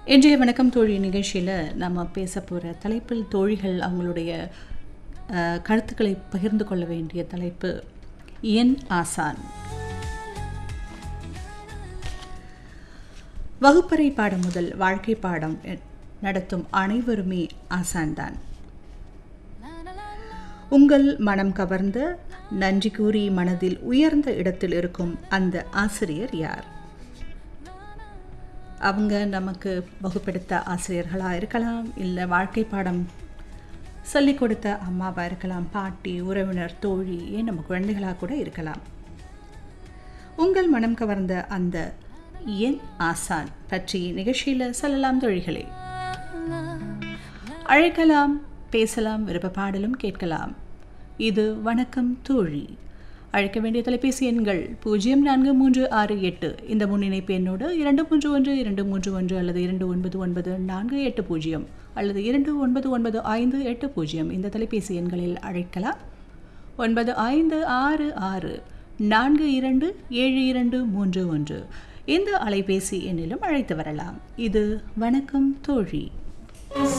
இன்றைய வணக்கம் தோழி நிகழ்ச்சியில் நம்ம பேச போகிற தலைப்பில் தோழிகள் அவங்களுடைய கருத்துக்களை பகிர்ந்து கொள்ள வேண்டிய தலைப்பு என் ஆசான். வகுப்பறை பாடம் முதல் வாழ்க்கை பாடம் நடத்தும் அனைவருமே ஆசான்தான். உங்கள் மனம் கவர்ந்த நன்றி கூறி மனதில் உயர்ந்த இடத்தில் இருக்கும் அந்த ஆசிரியர் யார்? அவங்க நமக்கு வகுப்பெடுத்த ஆசிரியர்களாக இருக்கலாம், இல்லை வாழ்க்கை பாடம் சொல்லிக் கொடுத்த அம்மாவாக இருக்கலாம், பாட்டி, உறவினர், தோழி, ஏன் நம்ம குழந்தைகளாக கூட இருக்கலாம். உங்கள் மனம் கவர்ந்த அந்த என் ஆசான் பற்றி நிகழ்ச்சியில் சொல்லலாம் தோழிகளே. அழைக்கலாம், பேசலாம், விருப்ப பாடலும் கேட்கலாம். இது வணக்கம் தோழி. அழைக்க வேண்டிய தொலைபேசி எண்கள் 0436 இந்த முன்னிணைப்பு எண்ணோடு 231 அல்லது 299480 அல்லது 299580 இந்த தொலைபேசி எண்களில் அழைக்கலாம். 9566427231 இந்த அலைபேசி எண்ணிலும் அழைத்து வரலாம். இது வணக்கம் தோழி.